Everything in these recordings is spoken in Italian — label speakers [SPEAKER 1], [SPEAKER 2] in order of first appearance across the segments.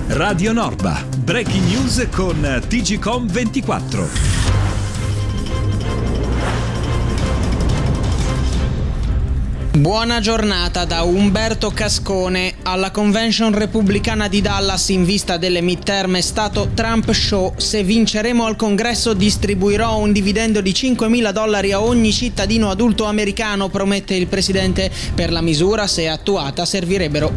[SPEAKER 1] Radio Norba, breaking news con TGcom 24.
[SPEAKER 2] Buona giornata da Umberto Cascone. Alla convention repubblicana di Dallas in vista delle midterm è stato Trump show. Se vinceremo al congresso distribuirò un dividendo di $5.000 a ogni cittadino adulto americano, promette il presidente. Per la misura, se attuata, servirebbero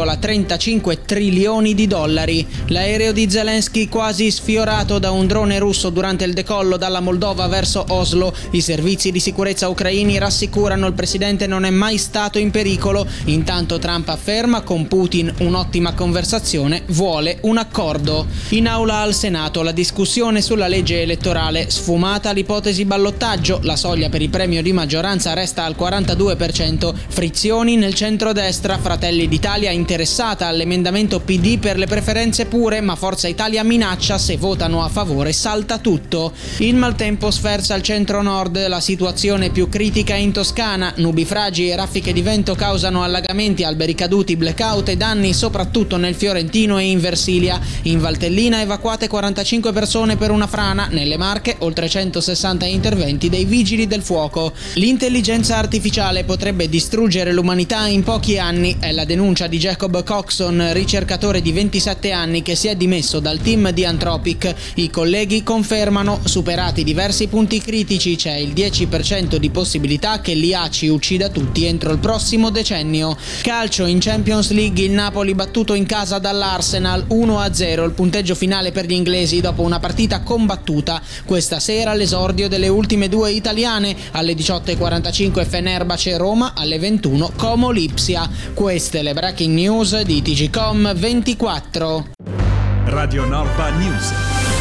[SPEAKER 2] 1,35 trilioni di dollari. L'aereo di Zelensky quasi sfiorato da un drone russo durante il decollo dalla Moldova verso Oslo. I servizi di sicurezza ucraini rassicurano il presidente non è mai stato in pericolo. Intanto Trump afferma con Putin un'ottima conversazione, vuole un accordo. In aula al Senato la discussione sulla legge elettorale, sfumata l'ipotesi ballottaggio, la soglia per il premio di maggioranza resta al 42%, frizioni nel centrodestra, Fratelli d'Italia interessata all'emendamento PD per le preferenze pure, ma Forza Italia minaccia se votano a favore salta tutto. Il maltempo sferza al centro-nord, la situazione più critica in Toscana, nubifragi e raffiche di vento causano allagamenti, alberi caduti, blackout e danni soprattutto nel Fiorentino e in Versilia. In Valtellina evacuate 45 persone per una frana, nelle Marche oltre 160 interventi dei vigili del fuoco. L'intelligenza artificiale potrebbe distruggere l'umanità in pochi anni, è la denuncia di Jacob Coxon, ricercatore di 27 anni che si è dimesso dal team di Anthropic. I colleghi confermano, superati diversi punti critici, c'è il 10% di possibilità che l'IA ci uccida tutti entro il prossimo decennio. Calcio, in Champions League il Napoli battuto in casa dall'Arsenal 1-0, il punteggio finale per gli inglesi dopo una partita combattuta. Questa sera l'esordio delle ultime due italiane, alle 18:45 Fenerbahce Roma, alle 21 Como Lipsia. Queste le breaking news di TGcom 24.
[SPEAKER 1] Radio Norba News.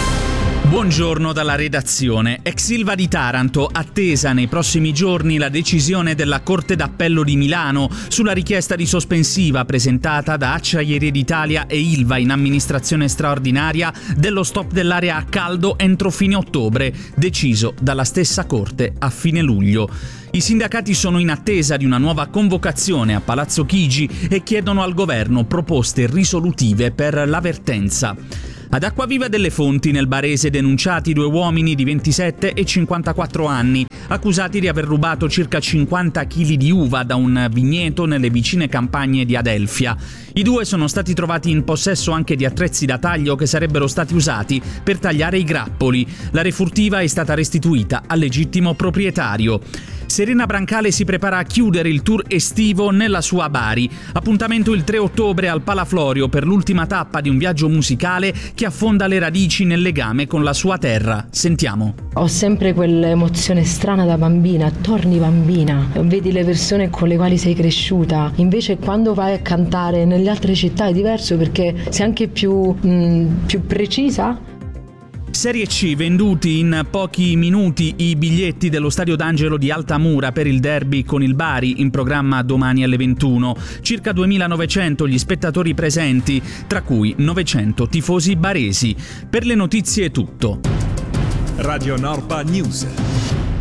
[SPEAKER 3] Buongiorno dalla redazione. Ex Ilva di Taranto, attesa nei prossimi giorni la decisione della Corte d'Appello di Milano sulla richiesta di sospensiva presentata da Acciaierie d'Italia e Ilva in amministrazione straordinaria dello stop dell'area a caldo entro fine ottobre, deciso dalla stessa Corte a fine luglio. I sindacati sono in attesa di una nuova convocazione a Palazzo Chigi e chiedono al governo proposte risolutive per l'avvertenza. Ad Acquaviva delle Fonti, nel Barese, denunciati due uomini di 27 e 54 anni, accusati di aver rubato circa 50 kg di uva da un vigneto nelle vicine campagne di Adelfia. I due sono stati trovati in possesso anche di attrezzi da taglio che sarebbero stati usati per tagliare i grappoli. La refurtiva è stata restituita al legittimo proprietario. Serena Brancale si prepara a chiudere il tour estivo nella sua Bari. Appuntamento il 3 ottobre al Palaflorio per l'ultima tappa di un viaggio musicale che affonda le radici nel legame con la sua terra. Sentiamo.
[SPEAKER 4] Ho sempre quell'emozione strana da bambina, torni bambina, vedi le persone con le quali sei cresciuta. Invece quando vai a cantare nelle altre città è diverso perché sei anche più precisa.
[SPEAKER 3] Serie C, venduti in pochi minuti i biglietti dello Stadio d'Angelo di Altamura per il derby con il Bari, in programma domani alle 21. Circa 2.900 gli spettatori presenti, tra cui 900 tifosi baresi. Per le notizie è tutto.
[SPEAKER 1] Radio Norba News.